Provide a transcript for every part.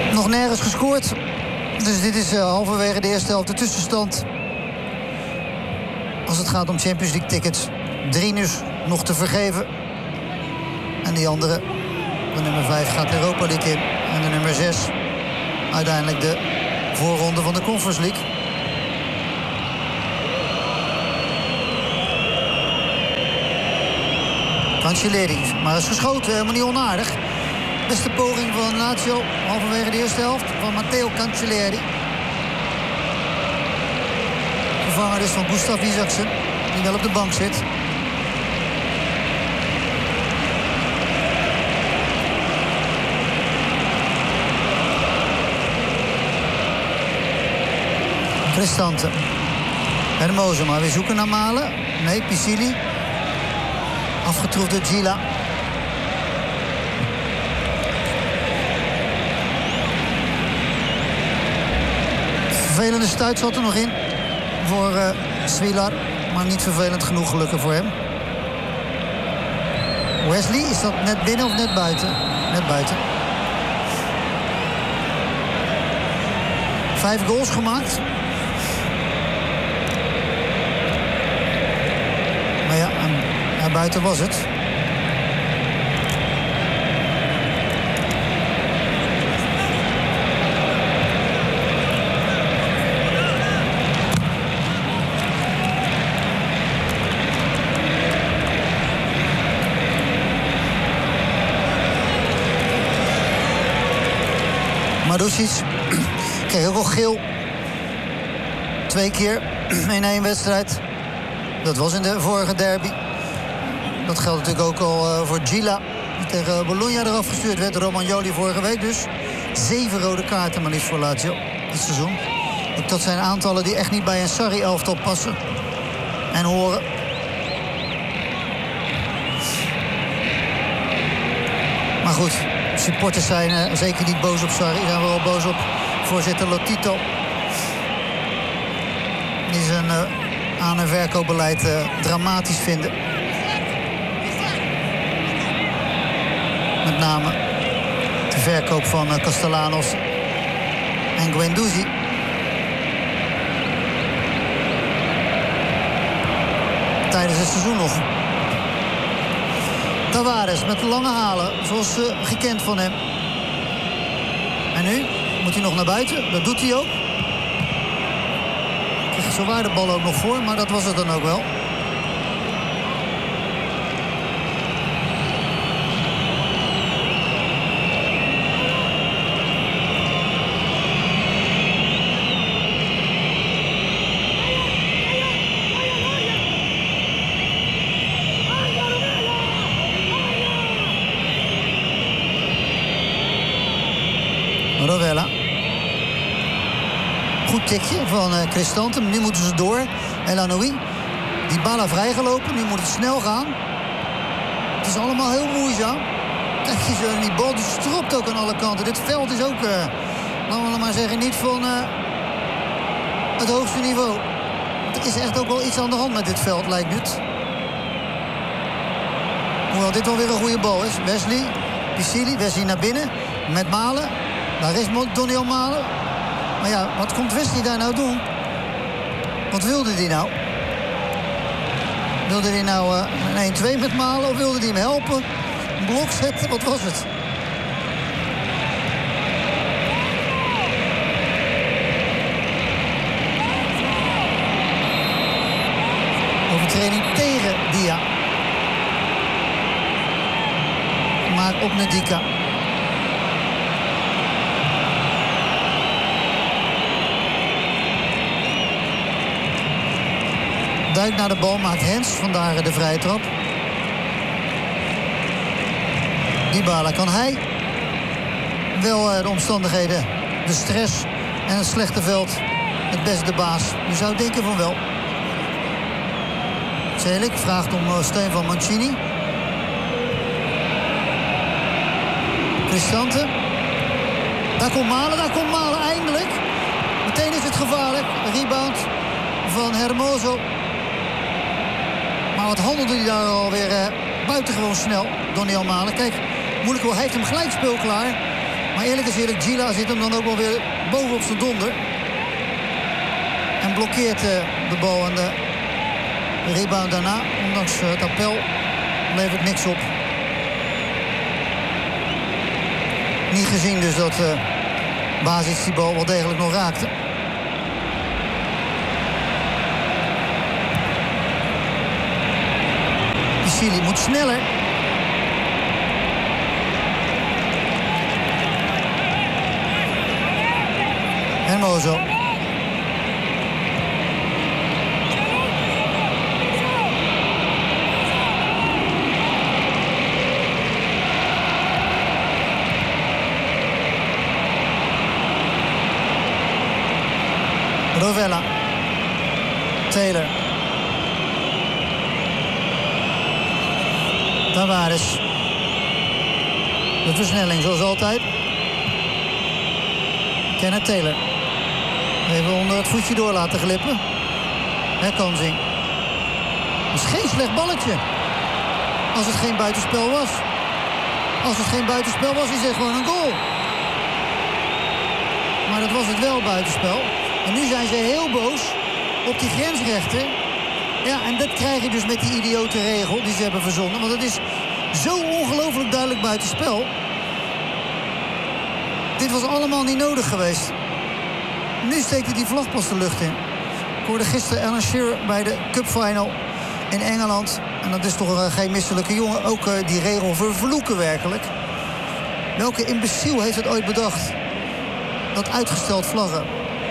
Nog nergens gescoord. Dus dit is halverwege de eerste helft de tussenstand. Als het gaat om Champions League tickets. 3 nu nog te vergeven. En die andere, de nummer 5, gaat Europa League in. En de nummer 6, uiteindelijk de voorronde van de Conference League. Cancelleri, maar is geschoten, helemaal niet onaardig. Beste poging van Lazio, halverwege de eerste helft, van Matteo Cancelleri. Vervanger dus van Gustav Isaksen, die wel op de bank zit. Cristante. Hermoso, maar weer zoeken naar Malen. Nee, Pisili. Afgetroefd door Gila. Vervelende stuit zat er nog in voor Svilar. Maar niet vervelend genoeg gelukkig voor hem. Wesley, is dat net binnen of net buiten? Net buiten. 5 goals gemaakt. Maar ja, en buiten was het. Marusic kreeg ook al geel. 2 keer in 1 wedstrijd. Dat was in de vorige derby. Dat geldt natuurlijk ook al voor Gila. Die tegen Bologna eraf gestuurd werd. Romagnoli vorige week dus. 7 rode kaarten maar liefst voor Lazio dit seizoen. Ook dat zijn aantallen die echt niet bij een Sarri-elftal passen. En horen. Maar goed, supporters zijn zeker niet boos op Sarri. Ze zijn wel boos op voorzitter Lotito. Die zijn aan- en verkoopbeleid dramatisch vinden. Met name de verkoop van Castellanos en Guendouzi. Tijdens het seizoen nog. Tavares met de lange halen, zoals gekend van hem. En nu moet hij nog naar buiten, dat doet hij ook. Krijgt zowaar de bal ook nog voor, maar dat was het dan ook wel. Rovella. Goed tikje van Cristante. Nu moeten ze door. El Anoui. Die bal vrijgelopen. Nu moet het snel gaan. Het is allemaal heel moeizaam. Kijk je zo, die bal die stropt ook aan alle kanten. Dit veld is ook, laten we maar zeggen, niet van het hoogste niveau. Er is echt ook wel iets aan de hand met dit veld, lijkt het. Hoewel dit wel weer een goede bal is. Wesley, Pisili, Wesley naar binnen. Met Malen. Daar is Doniel Malen. Maar ja, wat komt Wesley daar nou doen? Wat wilde hij nou? Wilde hij nou een 1-2 met Malen? Of wilde hij hem helpen? Een blok zetten? Wat was het? Overtreding tegen Dia. Maar op Ndika. Duikt naar de bal, maakt Hens, vandaar de vrije trap. Dybala, kan hij wel de omstandigheden, de stress en het slechte veld het beste de baas? Je zou denken van wel. Celik vraagt om steun van Mancini. Cristante. Daar komt Malen, eindelijk. Meteen is het gevaarlijk. Rebound van Hermoso. Maar wat handelde hij daar alweer buitengewoon snel, Doniel Malen. Kijk, moeilijk wel, hij heeft hem gelijk speel klaar. Maar eerlijk is eerlijk, Gila zit hem dan ook wel weer bovenop zijn donder. En blokkeert de bal en de rebound daarna. Ondanks het appel levert niks op. Niet gezien dus dat Basic die bal wel degelijk nog raakte. Chili moet sneller. Hermoso. Rovella. Taylor. Tavares. De versnelling zoals altijd. Kenneth Taylor. Even onder het voetje door laten glippen. Herkansing. Dat is geen slecht balletje. Als het geen buitenspel was. Als het geen buitenspel was, is het gewoon een goal. Maar dat was het wel buitenspel. En nu zijn ze heel boos op die grensrechter. Ja, en dat krijg je dus met die idiote regel die ze hebben verzonnen. Want het is zo ongelooflijk duidelijk buitenspel. Dit was allemaal niet nodig geweest. Nu steekt hij die vlag pas de lucht in. Ik hoorde gisteren Alan Shearer bij de Cup Final in Engeland. En dat is toch geen misselijke jongen. Ook die regel vervloeken werkelijk. Welke imbeciel heeft het ooit bedacht? Dat uitgesteld vlaggen.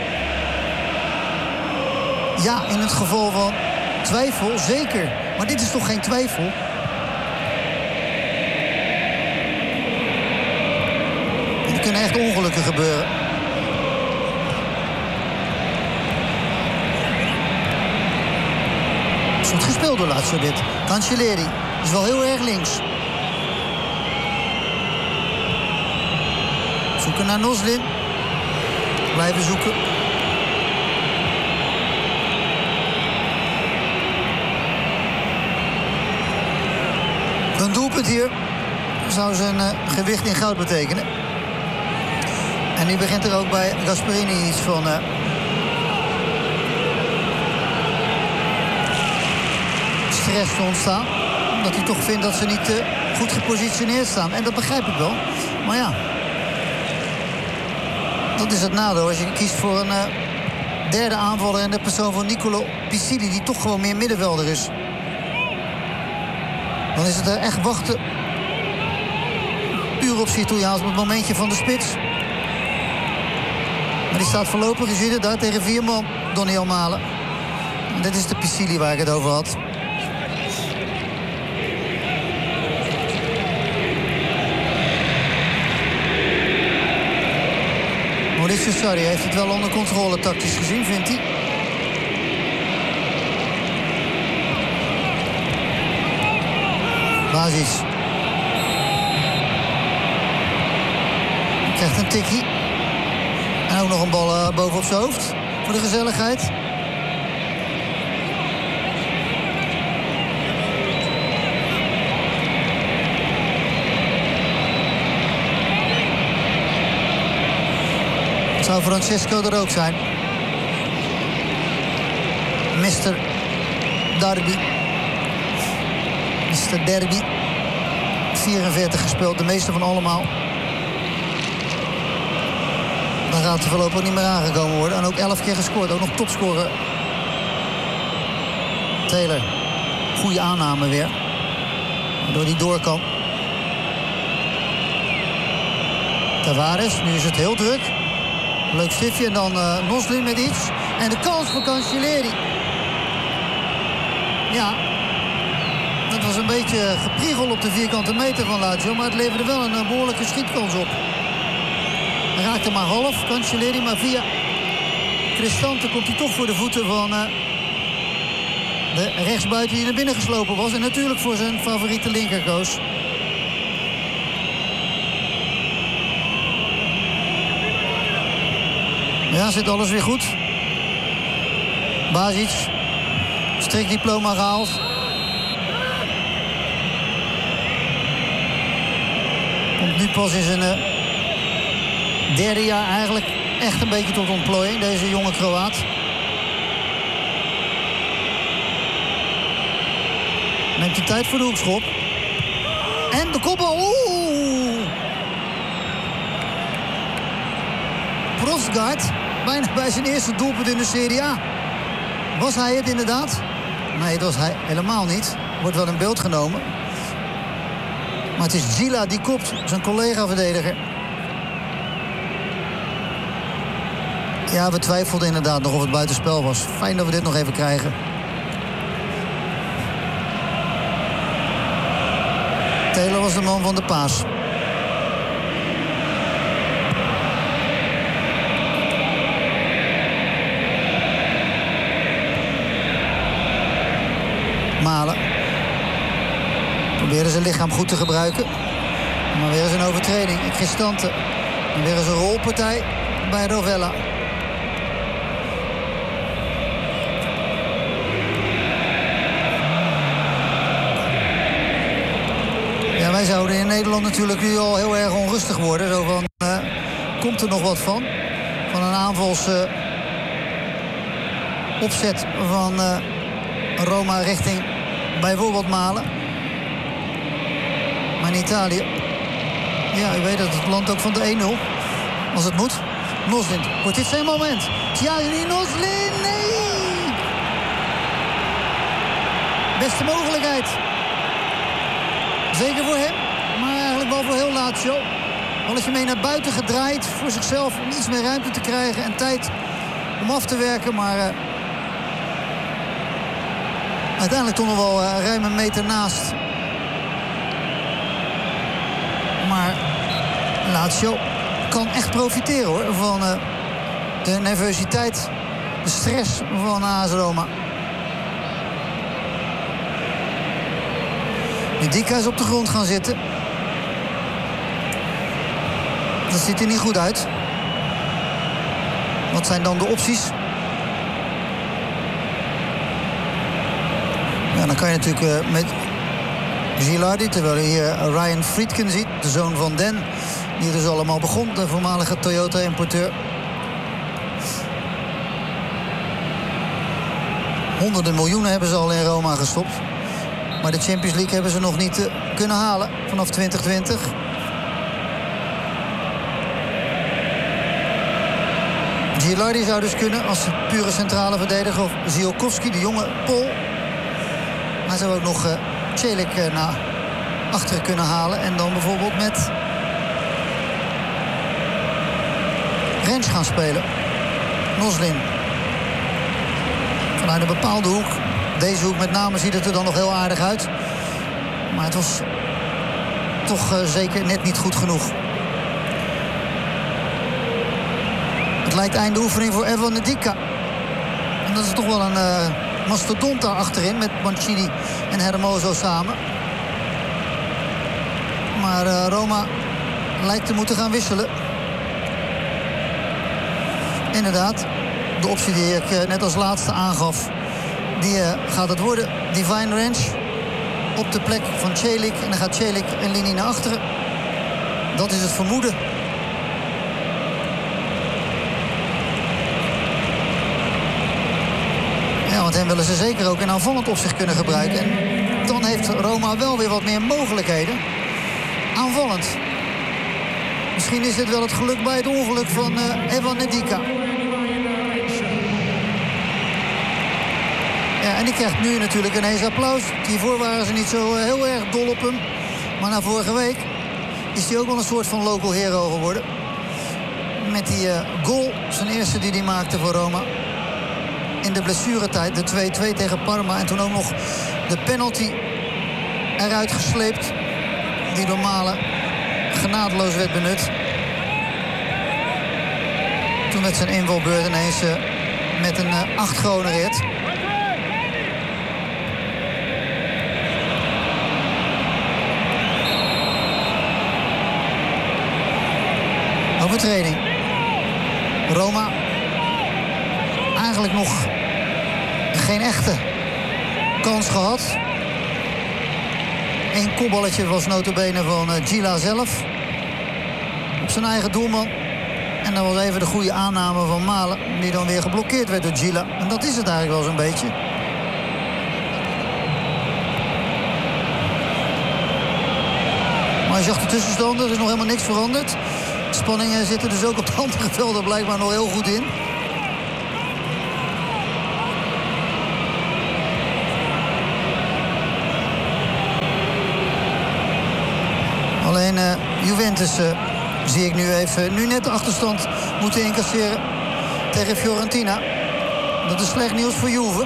Ja, in het geval van twijfel, zeker. Maar dit is toch geen twijfel? Er kunnen echt ongelukken gebeuren. Het is goed gespeeld door Lazio dit. Cancelleri is wel heel erg links. Zoeken naar Noslin. Blijven zoeken. Een doelpunt hier zou zijn gewicht in goud betekenen. En nu begint er ook bij Gasperini iets van stress te ontstaan. Omdat hij toch vindt dat ze niet goed gepositioneerd staan. En dat begrijp ik wel. Maar ja, dat is het nadeel als je kiest voor een derde aanvaller in de persoon van Nicolo Piscili, die toch gewoon meer middenvelder is. Dan is het echt wachten. Puur op Italiaans op het momentje van de spits. Maar die staat voorlopig, je ziet het daar, tegen 4 man. Donny Almalen. En dit is de Piscili waar ik het over had. Maurizio Sarri heeft het wel onder controle tactisch gezien, vindt hij. Basic. Krijgt een tikkie. En ook nog een bal bovenop zijn hoofd. Voor de gezelligheid. Het zou Francesco er ook zijn. Mr. Derby. Mr. Derby. 44 gespeeld, de meeste van allemaal. Dan gaat er voorlopig niet meer aangekomen worden. En ook 11 keer gescoord, ook nog topscorer. Taylor. Goede aanname weer. Waardoor hij door kan. Tavares, nu is het heel druk. Leuk stiftje en dan Noslin met iets. En de kans voor Cancelleri. Ja. Het was een beetje gepriegel op de vierkante meter van Lazio. Maar het leverde wel een behoorlijke schietkans op. Hij raakte maar half, Cancelleri. Maar via Cristante komt hij toch voor de voeten van de rechtsbuiten die naar binnen geslopen was. En natuurlijk voor zijn favoriete linkerkoos. Ja, zit alles weer goed. Basic. Strikdiploma gehaald. Komt nu pas in zijn Derde jaar eigenlijk echt een beetje tot ontplooiing, deze jonge Kroaat. Neemt de tijd voor de hoekschop. En de kopbal. Oeh! Prosgaard, bijna bij zijn eerste doelpunt in de Serie A. Was hij het inderdaad? Nee, dat was hij helemaal niet. Wordt wel in beeld genomen. Maar het is Gila die kopt, zijn collega-verdediger. Ja, we twijfelden inderdaad nog of het buitenspel was. Fijn dat we dit nog even krijgen. Taylor was de man van de paas. Malen. Probeerde zijn lichaam goed te gebruiken. Maar weer eens een overtreding. Cristante. En weer eens een rolpartij bij Rovella. Ja, wij zouden in Nederland natuurlijk nu al heel erg onrustig worden. Zo van, komt er nog wat van? Van een aanvalsopzet van Roma richting bijvoorbeeld Malen. Maar in Italië, ja, u weet dat het land ook van de 1-0. Als het moet. Noslin, wordt dit zijn moment? Thierry Noslin, nee! Beste mogelijkheid. Zeker voor hem, maar eigenlijk wel voor heel Lazio. Al is je mee naar buiten gedraaid voor zichzelf om iets meer ruimte te krijgen en tijd om af te werken. Maar uiteindelijk toch nog wel ruim een meter naast. Maar Lazio kan echt profiteren hoor van de nervositeit, de stress van AS Roma. Dika is op de grond gaan zitten. Dat ziet er niet goed uit. Wat zijn dan de opties? Ja, dan kan je natuurlijk met Gilardi, terwijl je hier Ryan Friedkin ziet, de zoon van Den, die dus allemaal begon, de voormalige Toyota-importeur. Honderden miljoenen hebben ze al in Roma gestopt. Maar de Champions League hebben ze nog niet kunnen halen vanaf 2020. Gilardi zou dus kunnen als pure centrale verdediger. Of Ziolkowski, de jonge Pool. Maar zou ook nog Celik naar achteren kunnen halen. En dan bijvoorbeeld met Rens gaan spelen. Noslin. Vanuit een bepaalde hoek. Deze hoek met name ziet het er dan nog heel aardig uit. Maar het was toch zeker net niet goed genoeg. Het lijkt einde oefening voor Evan Ndika. En dat is toch wel een mastodont daar achterin met Mancini en Hermoso samen. Maar Roma lijkt te moeten gaan wisselen. Inderdaad, de optie die ik net als laatste aangaf, die gaat het worden. Divine Ranch op de plek van Celik. En dan gaat Celik een linie naar achteren. Dat is het vermoeden. Ja, want hem willen ze zeker ook in aanvallend opzicht kunnen gebruiken. En dan heeft Roma wel weer wat meer mogelijkheden. Aanvallend. Misschien is dit wel het geluk bij het ongeluk van Evan Ndika. Ja, en die krijgt nu natuurlijk ineens applaus. Hiervoor waren ze niet zo heel erg dol op hem. Maar na vorige week is hij ook wel een soort van local hero geworden. Met die goal, zijn eerste die hij maakte voor Roma. In de blessuretijd, de 2-2 tegen Parma. En toen ook nog de penalty eruit gesleept. Die door Malen genadeloos werd benut. Toen werd zijn invalbeurt ineens met een 8 gehonoreerd. Overtreding. Roma eigenlijk nog geen echte kans gehad. Eén kopballetje was nota bene van Gila zelf. Op zijn eigen doelman. En dan was even de goede aanname van Malen, die dan weer geblokkeerd werd door Gila. En dat is het eigenlijk wel zo'n beetje. Maar als je achter de tussenstanden, er is nog helemaal niks veranderd. Spanningen zitten dus ook op de andere velden blijkbaar nog heel goed in. Alleen Juventus, zie ik nu, heeft nu net de achterstand moeten incasseren tegen Fiorentina. Dat is slecht nieuws voor Juve.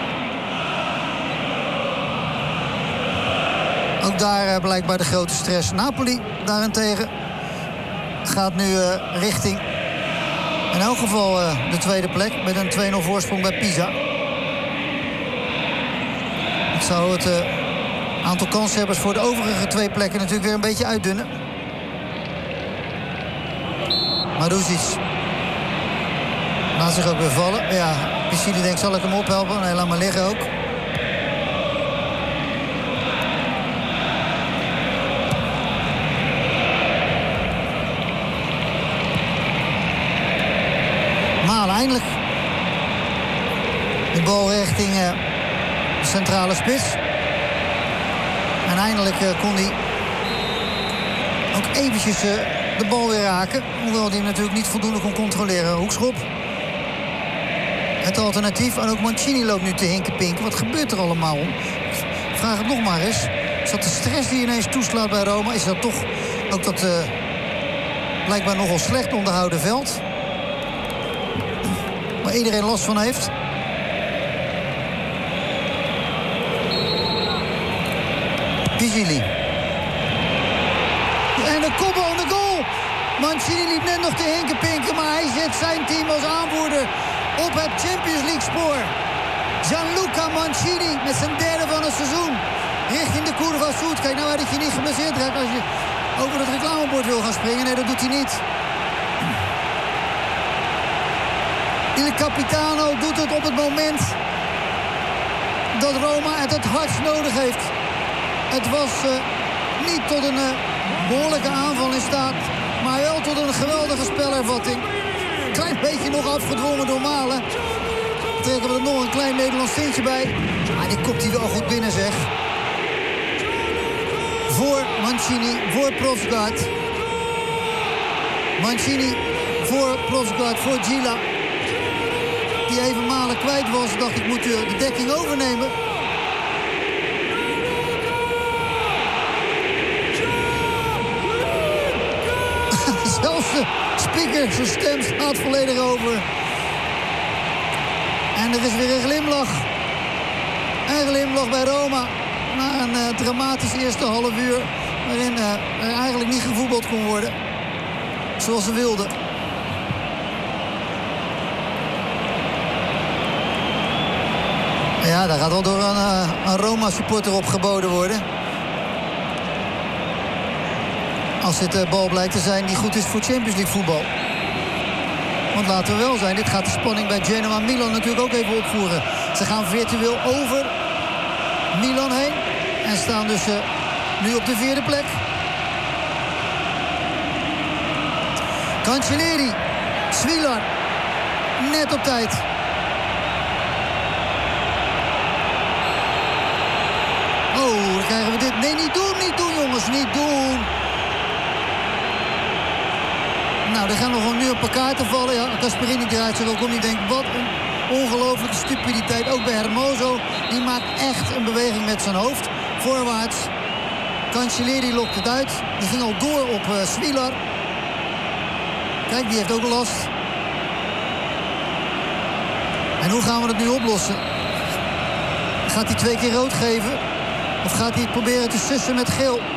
Ook daar blijkbaar de grote stress. Napoli daarentegen gaat nu richting in elk geval de tweede plek met een 2-0 voorsprong bij Pisa. Het zou het aantal kanshebbers voor de overige 2 plekken natuurlijk weer een beetje uitdunnen. Maruzic laat zich ook weer vallen. Ja, Piccini denkt, zal ik hem ophelpen? Nee, laat maar liggen ook. Malen eindelijk. De bal richting de centrale spits. En eindelijk kon hij ook eventjes de bal weer raken. Hoewel hij hem natuurlijk niet voldoende kon controleren. Hoekschop. Het alternatief. En ook Mancini loopt nu te hinken-pinken. Wat gebeurt er allemaal? Ik vraag het nog maar eens. Is dat de stress die ineens toeslaat bij Roma? Is dat toch ook dat blijkbaar nogal slecht onderhouden veld? Waar iedereen last van heeft. Vigili. En de kopbal en de goal. Mancini liep net nog te hinken-pinken, maar hij zet zijn team als aanvoerder op het Champions League spoor. Gianluca Mancini met zijn derde van het seizoen. Richting de Curva Sud. Kijk nou uit dat je niet geblesseerd raakt als je over het reclamebord wil gaan springen. Nee, dat doet hij niet. Il Capitano doet het op het moment dat Roma het hardst nodig heeft. Het was niet tot een behoorlijke aanval in staat, maar wel tot een geweldige spelervatting. Klein beetje nog afgedwongen door Malen. Trekken we er nog een klein Nederlands tintje bij. Maar die kopt hij wel goed binnen, zeg. Voor Mancini, voor Prosgaard. Mancini voor Prosgaard, voor Gila. Die even Malen kwijt was, dacht ik moet de dekking overnemen. Zelfs de speaker, zijn stem staat volledig over. En er is weer een glimlach. Een glimlach bij Roma. Na een dramatisch eerste half uur. Waarin er eigenlijk niet gevoetbald kon worden. Zoals ze wilden. Ja, daar gaat wel door een Roma-supporter op geboden worden. Als dit bal blijkt te zijn die goed is voor Champions League voetbal. Want laten we wel zijn, dit gaat de spanning bij Genoa Milan natuurlijk ook even opvoeren. Ze gaan virtueel over Milan heen. En staan dus nu op de 4e plek. Cancelleri. Svilar. Net op tijd. Oh, dan krijgen we dit. Nee, niet doen jongens, niet doen. Nou, er gaan nog nu een paar kaarten vallen. Ja, Gasperini draait zich ook om. Die denkt, wat een ongelofelijke stupiditeit. Ook bij Hermoso. Die maakt echt een beweging met zijn hoofd. Voorwaarts. Cancelleri lokt het uit. Die ging al door op Svilar. Kijk, die heeft ook last. En hoe gaan we het nu oplossen? Gaat hij 2 keer rood geven? Of gaat hij het proberen te sussen met geel?